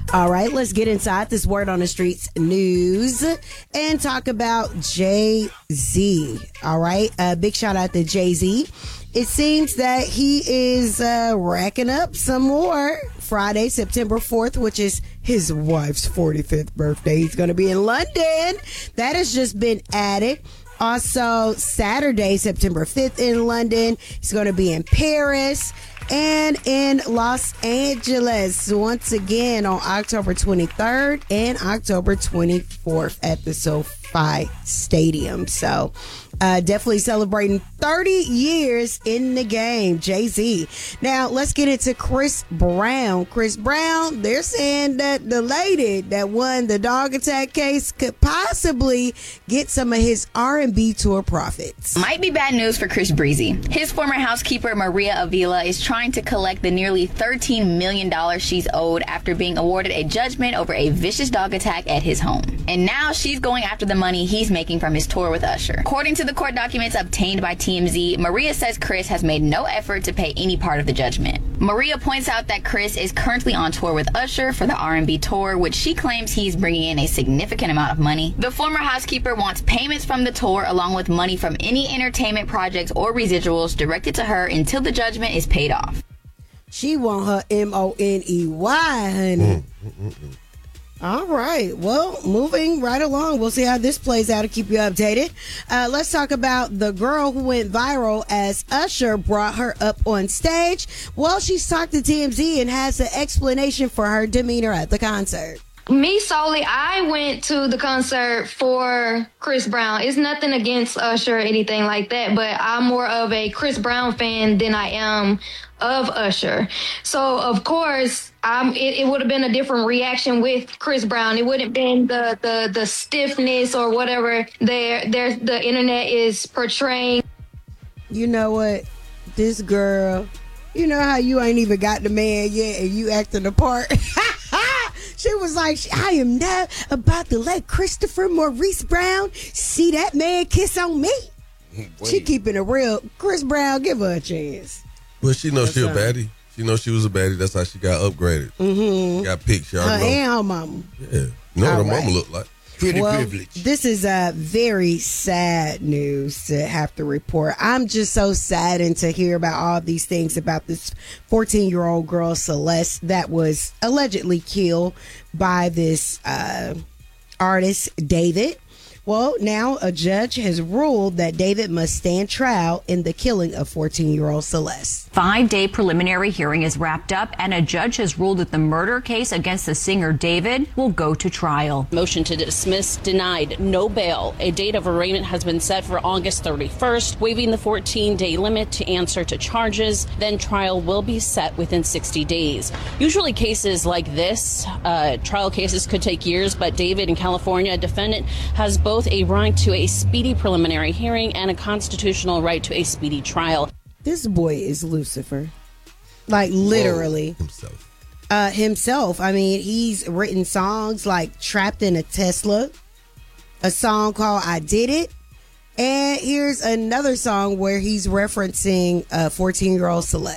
All right, let's get inside this Word on the Streets news and talk about Jay-Z. All right, big shout out to Jay-Z. It seems that he is racking up some more. Friday, September 4th, which is his wife's 45th birthday. He's going to be in London. That has just been added. Also, Saturday, September 5th in London. He's going to be in Paris and in Los Angeles once again on October 23rd and October 24th at the SoFi Stadium. So definitely celebrating 30 years in the game, Jay-Z. Now, let's get into Chris Brown. Chris Brown, they're saying that the lady that won the dog attack case could possibly get some of his R&B tour profits. Might be bad news for Chris Breezy. His former housekeeper, Maria Avila, is trying to collect the nearly $13 million she's owed after being awarded a judgment over a vicious dog attack at his home. And now she's going after the money he's making from his tour with Usher. According to the court documents obtained by TMZ, Maria says Chris has made no effort to pay any part of the judgment. Maria points out that Chris is currently on tour with Usher for the R&B tour, which she claims he's bringing in a significant amount of money. The former housekeeper wants payments from the tour along with money from any entertainment projects or residuals directed to her until the judgment is paid off. She want her money, honey. All right. Well, moving right along. We'll see how this plays out and keep you updated. Let's talk about the girl who went viral as Usher brought her up on stage. Well, she's talked to TMZ and has an explanation for her demeanor at the concert. Me solely, I went to the concert for Chris Brown. It's nothing against Usher or anything like that, but I'm more of a Chris Brown fan than I am of Usher. So, of course, it would have been a different reaction with Chris Brown. It wouldn't have been the stiffness or whatever the internet is portraying. You know what? This girl, you know how you ain't even got the man yet and you acting the part? She was like, I am not about to let Christopher Maurice Brown see that man kiss on me. Wait. She keeping it real. Chris Brown, give her a chance. Well, she knows she a baddie. She knows she was a baddie. That's how she got upgraded. Mm-hmm. Got picked. She her and her mama. Yeah. You know what her mama looked like. Pretty privileged. This is very sad news to have to report. I'm just so saddened to hear about all these things about this 14-year-old girl, Celeste, that was allegedly killed by this artist, David. Well, now a judge has ruled that David must stand trial in the killing of 14-year-old Celeste. 5-day preliminary hearing is wrapped up, and a judge has ruled that the murder case against the singer David will go to trial. Motion to dismiss denied. No bail. A date of arraignment has been set for August 31st, waiving the 14-day limit to answer to charges. Then trial will be set within 60 days. Usually cases like this, trial cases could take years, but David in California, a defendant, has both a right to a speedy preliminary hearing and a constitutional right to a speedy trial. This boy is Lucifer. Like, literally. Whoa, himself. I mean, he's written songs like Trapped in a Tesla, a song called I Did It, and here's another song where he's referencing 14-year-old Celeste.